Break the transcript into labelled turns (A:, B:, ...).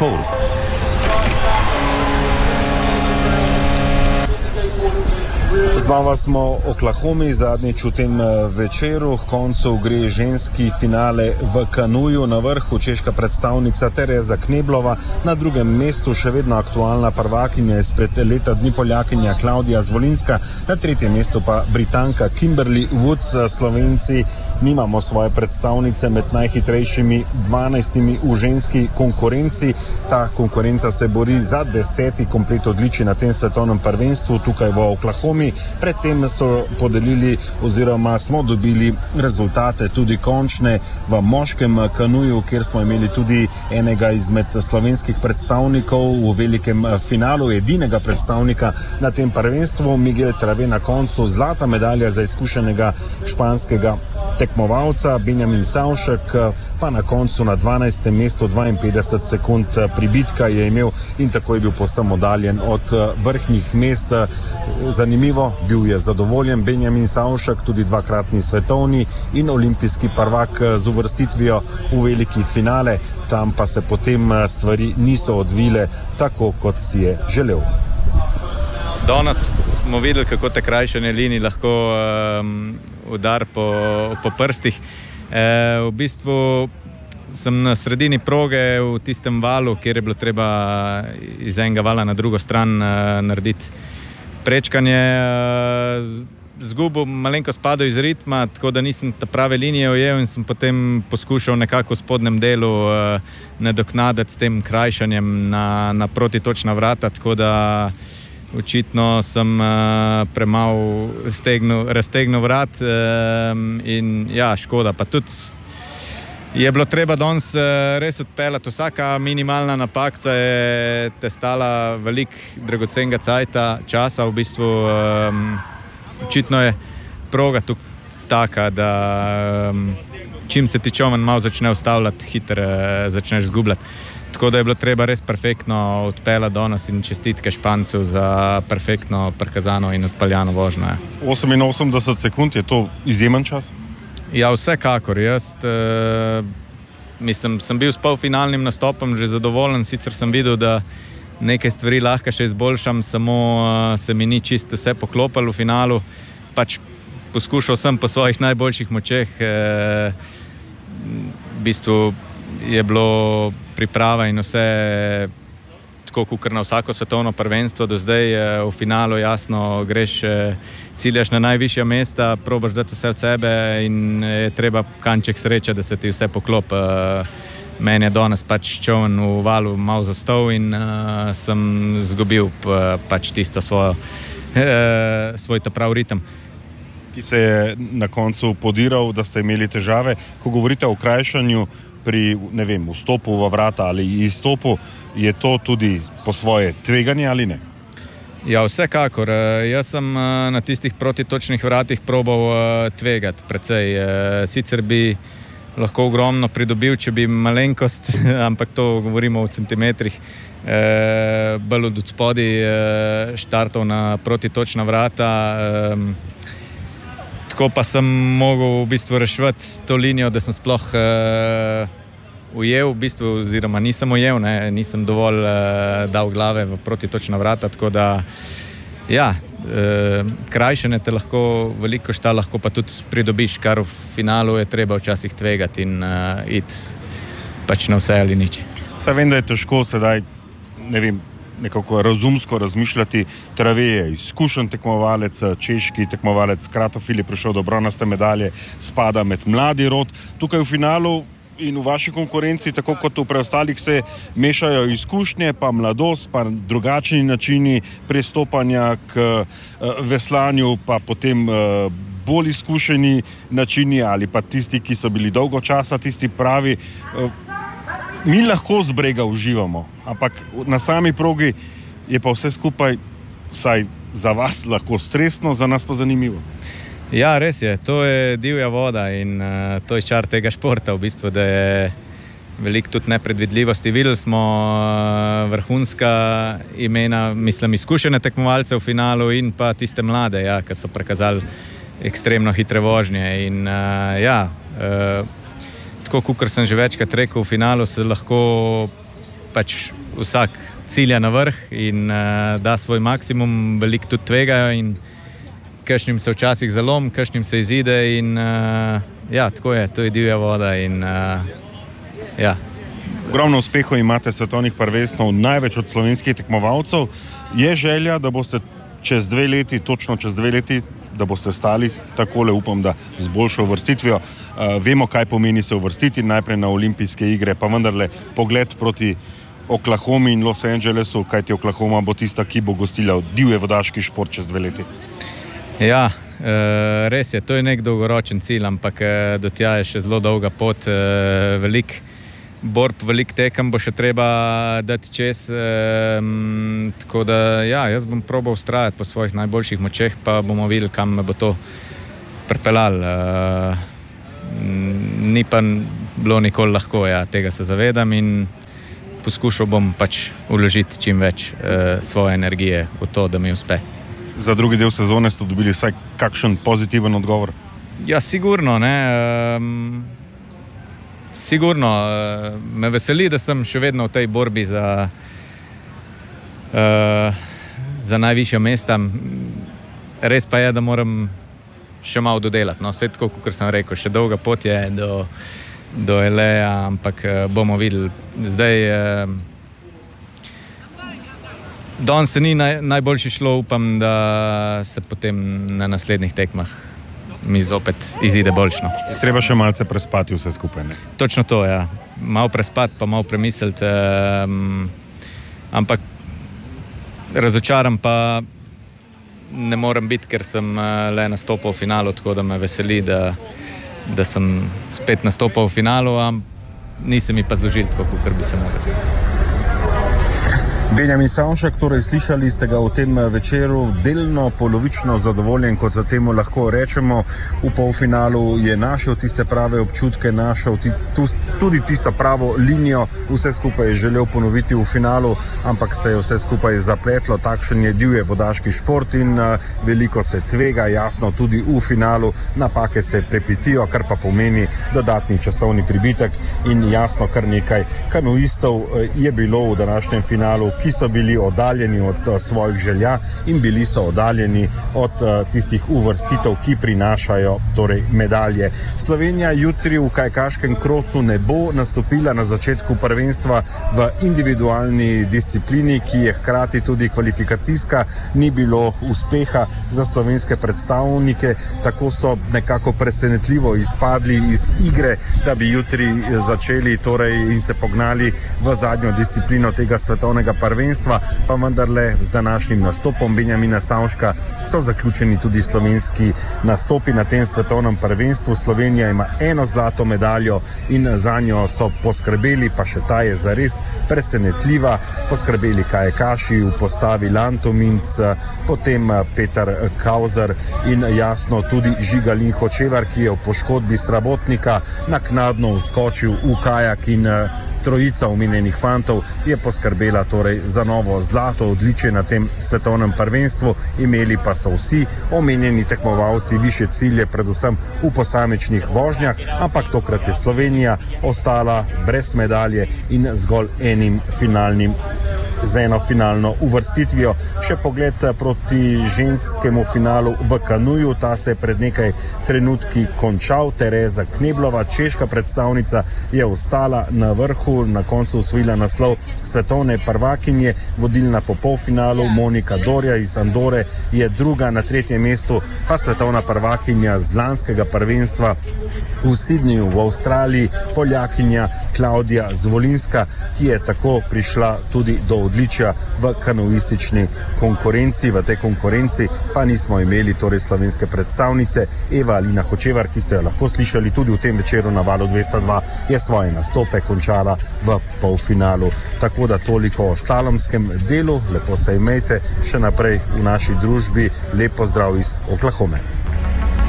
A: šport.
B: Znova smo v Oklahomi, zadnjič v tem večeru. K koncu gre ženski finale v kanuju. Na vrhu češka predstavnica Tereza Kneblova, na drugem mestu še vedno aktualna prvakinja izpred leta dni Poljakinja Klaudija Zvolinska, na tretjem mestu pa Britanka Kimberly Woods. Slovenci nimamo svoje predstavnice med najhitrejšimi 12 v ženski konkurenci. Ta konkurenca se bori za 10. komplet odličij na tem svetovnem prvenstvu tukaj v Oklahomi. Predtem so podelili oziroma smo dobili rezultate tudi končne v moškem kanuju, kjer smo imeli tudi enega izmed slovenskih predstavnikov v velikem finalu, edinega predstavnika na tem prvenstvu. Miguel Trave na koncu, zlata medalja za izkušenega španskega tekmovalca. Benjamin Savšek pa na koncu na 12. mestu, 52 sekund pribitka je imel in tako je bil povsem oddaljen od vrhnjih mest. Zanimivo, bil je zadovoljen Benjamin Savšek, tudi dvakratni svetovni in olimpijski prvak z uvrstitvijo v veliki finale. Tam pa se potem stvari niso odvile tako, kot si je želel.
C: Danes smo videli, kako te krajšanje linij lahko udar po prstih. V bistvu sem na sredini proge v tistem valu, kjer je bilo treba iz enega vala na drugo stran narediti prečkanje. Zgubil malenko spadal iz ritma, tako da nisem ta prave linije ujel in sem potem poskušal nekako v spodnjem delu nadoknaditi s tem krajšanjem na protitočna vrata, tako da očitno sem premalo raztegnil vrat in ja, škoda. Pa tudi je bilo treba danes res odpeljati. Vsaka minimalna napakca je te stala veliko dragocenega časa. V bistvu očitno je proga tukaj taka, da čim se ti čomen malo začne ustavljati, hitro začneš zgubljati. Tako da je bilo treba res perfektno odpeljati danes in čestitke Špancu za perfektno prikazano in odpeljano vožnjo.
B: 88 sekund, je to izjemen čas?
C: Ja, vsekakor. Jaz mislim, sem bil s polfinalnim nastopom že zadovoljen, sicer sem videl, da nekaj stvari lahko še izboljšam, samo se mi ni čisto vse poklopalo v finalu. Pač poskušal sem po svojih najboljših močeh. V bistvu je bilo priprava in vse tako, kot na vsako svetovno prvenstvo do zdaj. V finalu jasno greš, ciljaš na najvišja mesta, probaš dati vse od sebe in je treba kanček sreče, da se ti vse poklopi. Meni je danes pač čovn v valu malo zastal in sem zgubil pač tisto svoj ta prav ritem.
B: Ki se je na koncu podiral, da ste imeli težave. Ko govorite o krajšanju pri, ne vem, vstopu v vrata ali izstopu, je to tudi po svoje tveganje ali ne?
C: Ja, vsekakor. Jaz sem na tistih protitočnih vratih probal tvegati precej. Sicer bi lahko ogromno pridobil, če bi malenkost, ampak to govorimo v centimetrih, bolj od spodaj štartov na protitočna vrata. Tako pa sem mogel v bistvu reševati to linijo, da sem sploh ujel, v bistvu, oziroma nisem ujel, nisem dovolj dal glave v protitočna vrata, tako da ja, krajšanje te lahko veliko šta, lahko pa tudi pridobiš, kar v finalu je treba včasih tvegati in iti pač na vse ali nič.
B: Saj vem, da je težko sedaj, ne vem, nekako razumsko razmišljati. Trave je izkušen tekmovalec, češki tekmovalec, Kratochvil je prišel do bronaste medalje, spada med mladi rod. Tukaj v finalu in v vaši konkurenci, tako kot v preostalih, se mešajo izkušnje, pa mladost, pa drugačni načini pristopanja k veslanju, pa potem bolj izkušeni načini ali pa tisti, ki so bili dolgo časa, tisti pravi. Mi lahko z brega uživamo, ampak na sami progi je pa vse skupaj, vsaj za vas, lahko stresno, za nas pa zanimivo.
C: Ja, res je, to je divja voda in to je čar tega športa v bistvu, da je veliko tudi nepredvidljivosti. Videli smo vrhunska imena, mislim, izkušene tekmovalce v finalu in pa tiste mlade, ja, ki so prekazali ekstremno hitre vožnje in tako, kot sem že večkrat rekel, v finalu se lahko pač vsak cilja na vrh in da svoj maksimum, veliko tudi tvegajo in kakšnim se včasih zalom, kakšnim se izide in tako je, to je divja voda in
B: Ogromno uspehov imate svetovnih prvenstev, največ od slovenskih tekmovalcev. Je želja, da boste točno čez 2 leti, da boste stali takole, upam, da z boljšo uvrstitvijo. Vemo, kaj pomeni se uvrstiti najprej na olimpijske igre, pa vendarle pogled proti Oklahomi in Los Angelesu, kajti Oklahoma bo tista, ki bo gostila divje vodaški šport čez 2 leti.
C: Ja, res je, to je nek dolgoročen cilj, ampak do tja je še zelo dolga pot, veliko borb, veliko tekem bo še treba dati čez, tako da jaz bom probal vztrajati po svojih najboljših močeh, pa bomo videli, kam me bo to pripeljalo. Ni pa bilo nikoli lahko, tega se zavedam in poskušal bom pač vložiti čim več svoje energije v to, da mi uspe.
B: Za drugi del sezone ste dobili vsaj kakšen pozitiven odgovor?
C: Ja, sigurno, ne. Sigurno. Me veseli, da sem še vedno v tej borbi za najvišja mesta. Res pa je, da moram še malo dodelati. No, vse tako, kot sem rekel, še dolga pot je do LA, ampak bomo videli. Zdaj danes se ni najboljši šlo, upam, da se potem na naslednjih tekmah mi zopet izide boljšno.
B: Treba še malce prespati vse skupaj, ne?
C: Točno to, ja. Malo prespati, pa malo premisliti, ampak razočaran pa ne morem biti, ker sem le nastopil v finalu, tako da me veseli, da sem spet nastopil v finalu, nisi mi pa zložil tako, kot bi se mogel.
B: Benjamin Savšek, torej slišali ste ga v tem večeru, delno, polovično zadovoljen, kot za temu lahko rečemo. V polfinalu je našel tiste prave občutke, našel tudi tisto pravo linijo, vse skupaj je želel ponoviti v finalu, ampak se je vse skupaj zapletlo, takšen je divje vodaški šport in veliko se tvega, jasno, tudi v finalu, napake se prepitijo, kar pa pomeni dodatni časovni pribitek in jasno, kar nekaj kanuistov je bilo v današnjem finalu, ki so bili oddaljeni od svojih želja in bili so oddaljeni od tistih uvrstitev, ki prinašajo torej medalje. Slovenija jutri v kajakaškem krosu ne bo nastopila na začetku prvenstva v individualni disciplini, ki je hkrati tudi kvalifikacijska. Ni bilo uspeha za slovenske predstavnike, tako so nekako presenetljivo izpadli iz igre, da bi jutri začeli torej in se pognali v zadnjo disciplino tega svetovnega prvenstva, pa vendarle z današnjim nastopom Benjamina Savška so zaključeni tudi slovenski nastopi na tem svetovnem prvenstvu. Slovenija ima 1 zlato medaljo in zanjo so poskrbeli, pa še ta je zares presenetljiva, poskrbeli kajakaši v postavi Lanto Minc, potem Petar Kauzer in jasno tudi Žigalin Hočevar, ki je v poškodbi Srabotnika naknadno vskočil v kajak in trojica omenjenih fantov je poskrbela torej za novo zlato odličje na tem svetovnem prvenstvu. Imeli pa so vsi omenjeni tekmovalci višje cilje, predvsem v posamičnih vožnjah, ampak tokrat je Slovenija ostala brez medalje in zgolj z eno finalno uvrstitvijo. Še pogled proti ženskemu finalu v kanuju, ta se je pred nekaj trenutki končal. Tereza Kneblova, češka predstavnica, je ostala na vrhu, na koncu osvojila naslov svetovne prvakinje, vodilna po polfinalu Monika Dorja iz Andore je druga, na 3. mestu pa svetovna prvakinja z lanskega prvenstva v Sydneyju v Avstraliji, Poljakinja Klaudija Zvolinska, ki je tako prišla tudi do odličja v kanuistični konkurenci. V tej konkurenci pa nismo imeli torej slovenske predstavnice. Eva Alina Hočevar, ki ste jo lahko slišali tudi v tem večeru na Valu 202, je svoje nastope končala v polfinalu. Tako da toliko o slalomskem delu, lepo se imejte še naprej v naši družbi, lep pozdrav iz Oklahome.